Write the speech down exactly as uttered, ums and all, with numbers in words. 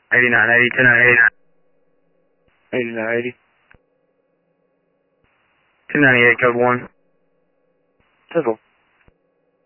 eighty-nine eighty, ten ninety-eight. eighty-nine eighty. two ninety-eight, code one. Civil.